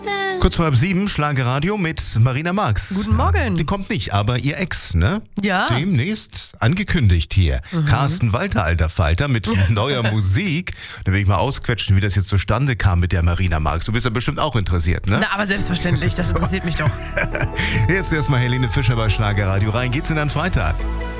Kurz vor 7, Schlagerradio mit Marina Marx. Guten Morgen. Die kommt nicht, aber ihr Ex, ne? Ja. Demnächst angekündigt hier. Carsten Walter, alter Falter, mit neuer Musik. Da will ich mal ausquetschen, wie das jetzt zustande kam mit der Marina Marx. Du bist ja bestimmt auch interessiert, ne? Na, aber selbstverständlich, das interessiert mich doch. Jetzt erstmal Helene Fischer bei Schlagerradio. Rein geht's in den Freitag.